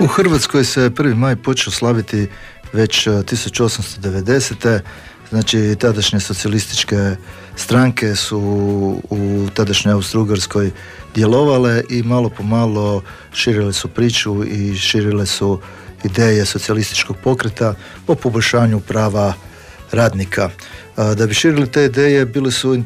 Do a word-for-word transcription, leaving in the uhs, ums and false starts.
U Hrvatskoj se prvi maj počeo slaviti već tisuću osamsto devedesete. Znači, tadašnje socijalističke stranke su u tadašnjoj Austro-Ugarskoj djelovale i malo po malo širile su priču i širile su ideje socijalističkog pokreta o poboljšanju prava radnika. Da bi širili te ideje, bili su